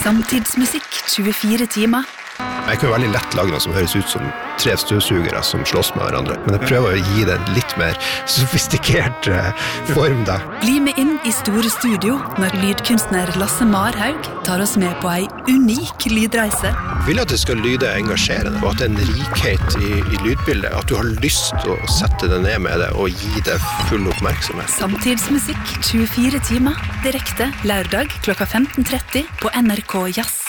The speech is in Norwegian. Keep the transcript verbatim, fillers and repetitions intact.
Samtidsmusikk tjuefire timer. Jeg kan jo veldig lett lage noe som høres ut som tre støvsugere som slåss med hverandre, men jeg prøver å gi det en litt mer sofistikert form da. Bli med inn i store studio når lydkunstner Lasse Marhaug tar oss med på ei unik lydreise. Jeg vil at det skal lyde engasjerende, og at det er en rikhet i, i lydbildet, at du har lyst til å sette det ned med det og gi det full oppmerksomhet. Samtidsmusikk tjuefire timer, direkte lørdag klokka femten tretti på N R K Jazz.